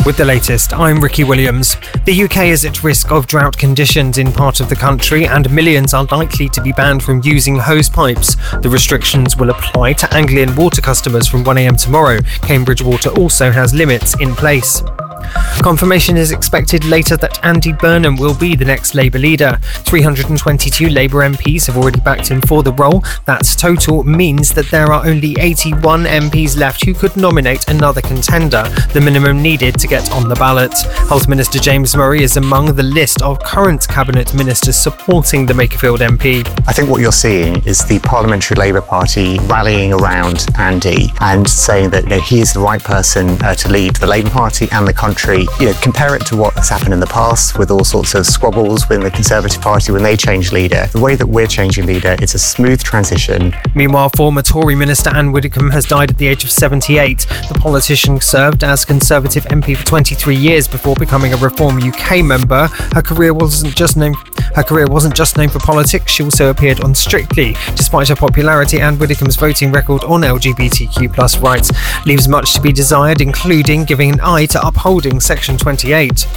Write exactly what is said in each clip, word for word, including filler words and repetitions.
With the latest, I'm Ricky Williams. The U K is at risk of drought conditions in part of the country, and millions are likely to be banned from using hose pipes. The restrictions will apply to Anglian Water customers from one a.m. tomorrow. Cambridge Water also has limits in place. Confirmation is expected later that Andy Burnham will be the next Labour leader. three hundred twenty-two Labour M Ps have already backed him for the role. That total means that there are only eighty-one M Ps left who could nominate another contender, the minimum needed to get on the ballot. Health Minister James Murray is among the list of current Cabinet Ministers supporting the Makerfield M P. I think what you're seeing is the Parliamentary Labour Party rallying around Andy and saying that, you know, he is the right person uh, to lead the Labour Party and the country. You know, compare it to what has happened in the past with all sorts of squabbles with the Conservative Party when they change leader. The way that we're changing leader, it's a smooth transition. Meanwhile, former Tory Minister Anne Widdecombe has died at the age of seventy-eight. The politician served as Conservative M P for twenty-three years before becoming a Reform U K member. Her career wasn't just known Her career wasn't just known for politics, she also appeared on Strictly. Despite her popularity, Anne Widdecombe's voting record on L G B T Q plus rights leaves much to be desired, including giving an eye to upholding Section twenty-eight.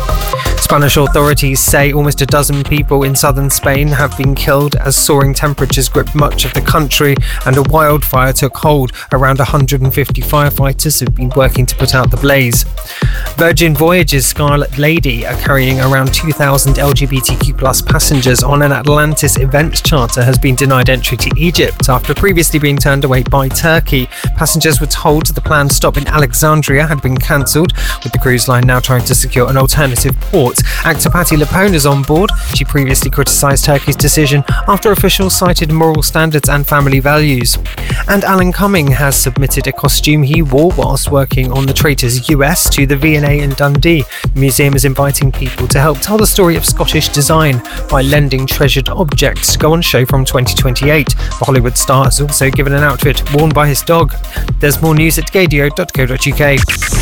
Spanish authorities say almost a dozen people in southern Spain have been killed as soaring temperatures gripped much of the country and a wildfire took hold. Around one hundred fifty firefighters have been working to put out the blaze. Virgin Voyages Scarlet Lady are carrying around two thousand L G B T Q plus passengers on an Atlantis event charter has been denied entry to Egypt after previously being turned away by Turkey. Passengers were told the planned stop in Alexandria had been cancelled, with the cruise line now trying to secure an alternative port. Actor Patti LuPone is on board. She previously criticised Turkey's decision after officials cited moral standards and family values. And Alan Cumming has submitted a costume he wore whilst working on The Traitors U S to the V and A in Dundee. The museum is inviting people to help tell the story of Scottish design by lending treasured objects to go on show from twenty twenty-eight. The Hollywood star has also given an outfit worn by his dog. There's more news at gadio dot co dot uk.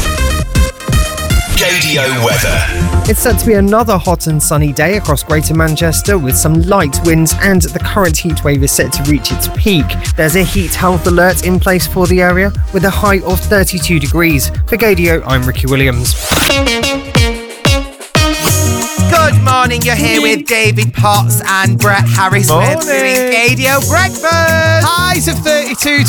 Gadio weather. It's set to be another hot and sunny day across Greater Manchester with some light winds, and the current heat wave is set to reach its peak. There's a heat health alert in place for the area with a high of thirty-two degrees. For Gadio, I'm Ricky Williams. Good morning, you're here with David Potts and Brett Harris. We're doing Gadio Breakfast. Highs of thirty-two